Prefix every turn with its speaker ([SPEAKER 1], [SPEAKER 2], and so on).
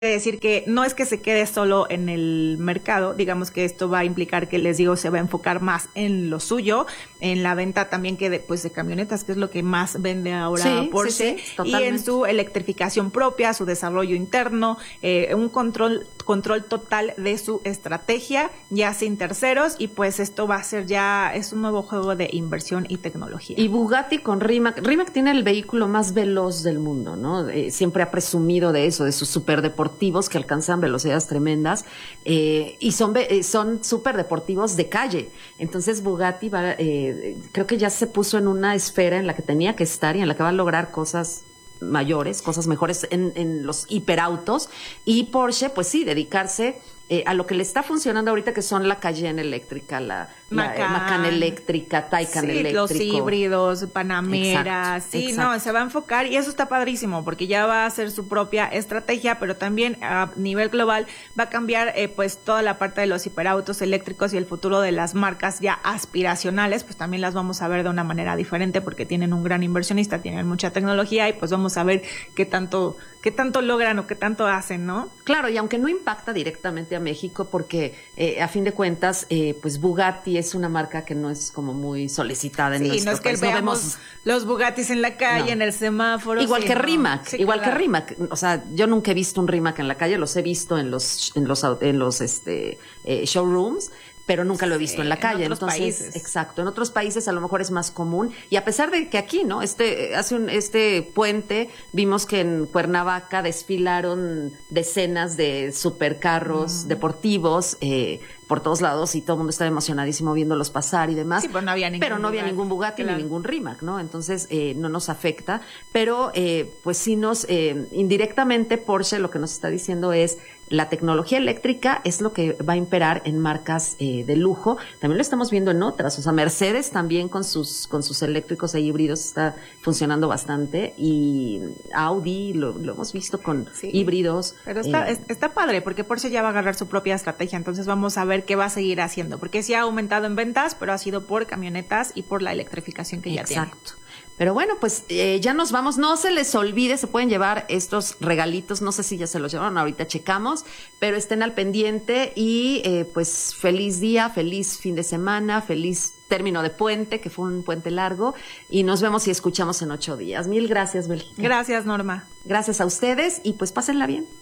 [SPEAKER 1] decir que no es que se quede solo en el mercado, digamos que esto va a implicar que, les digo, se va a enfocar más en lo suyo, en la venta también de camionetas, que es lo que más vende ahora Porsche, y en su electrificación propia, su desarrollo interno, un control total de su estrategia, ya sin terceros, y pues esto va a ser es un nuevo juego de inversión y tecnología.
[SPEAKER 2] Y Bugatti con Rimac. Rimac tiene el vehículo más veloz del mundo, ¿no? Siempre ha presumido de eso, de sus superdeportivos que alcanzan velocidades tremendas, y son superdeportivos de calle. Entonces Bugatti creo que ya se puso en una esfera en la que tenía que estar y en la que va a lograr cosas mayores, cosas mejores en los hiperautos, y Porsche, pues sí, dedicarse a lo que le está funcionando ahorita, que son la Cayenne eléctrica, la Macan eléctrica, Taycan eléctrico.
[SPEAKER 1] Los híbridos, Panamera, exacto. Se va a enfocar, y eso está padrísimo, porque ya va a hacer su propia estrategia, pero también a nivel global va a cambiar pues toda la parte de los hiperautos eléctricos, y el futuro de las marcas ya aspiracionales, pues también las vamos a ver de una manera diferente, porque tienen un gran inversionista, tienen mucha tecnología, y pues vamos a ver qué tanto logran o qué tanto hacen, ¿no?
[SPEAKER 2] Claro, y aunque no impacta directamente a México, porque a fin de cuentas, pues Bugatti es una marca que no es como muy solicitada en nuestro país.
[SPEAKER 1] No es que veamos los Bugattis en la calle, en el semáforo.
[SPEAKER 2] Igual que Rimac, que Rimac. O sea, yo nunca he visto un Rimac en la calle, los he visto en los showrooms, pero nunca lo he visto en la calle.
[SPEAKER 1] En otros países.
[SPEAKER 2] Exacto, en otros países a lo mejor es más común, y a pesar de que aquí, ¿no? Este puente vimos que en Cuernavaca desfilaron decenas de supercarros deportivos por todos lados, y todo el mundo estaba emocionadísimo viéndolos pasar y demás.
[SPEAKER 1] Sí, pero no había
[SPEAKER 2] ningún Bugatti ni ningún Rimac, ¿no? Entonces no nos afecta, pero pues sí indirectamente Porsche lo que nos está diciendo es: la tecnología eléctrica es lo que va a imperar en marcas de lujo. También lo estamos viendo en otras. O sea, Mercedes también con sus eléctricos e híbridos está funcionando bastante. Y Audi lo hemos visto con híbridos.
[SPEAKER 1] Pero está padre, porque Porsche ya va a agarrar su propia estrategia. Entonces vamos a ver qué va a seguir haciendo. Porque sí ha aumentado en ventas, pero ha sido por camionetas y por la electrificación que ya tiene.
[SPEAKER 2] Exacto. Pero bueno, pues ya nos vamos. No se les olvide, se pueden llevar estos regalitos. No sé si ya se los llevaron, ahorita checamos, pero estén al pendiente, y pues feliz día, feliz fin de semana, feliz término de puente, que fue un puente largo, y nos vemos y escuchamos en 8 días. Mil gracias, Bel.
[SPEAKER 1] Gracias, Norma.
[SPEAKER 2] Gracias a ustedes, y pues pásenla bien.